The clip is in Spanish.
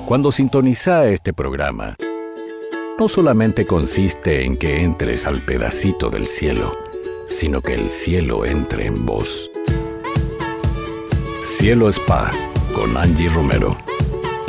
Cuando sintoniza este programa, no solamente consiste en que entres al pedacito del cielo, sino que el cielo entre en vos. Cielo Spa con Angie Romero.